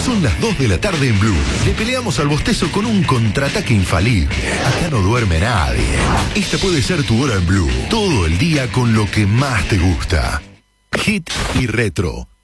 Son las 2 de la tarde en Blue. Le peleamos al bostezo con un contraataque infalible. Acá no duerme nadie. Esta puede ser tu hora en Blue. Todo el día con lo que más te gusta. Hit y retro.